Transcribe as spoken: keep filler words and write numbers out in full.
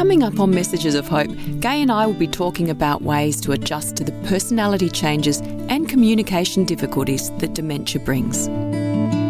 Coming up on Messages of Hope, Gay and I will be talking about ways to adjust to the personality changes and communication difficulties that dementia brings.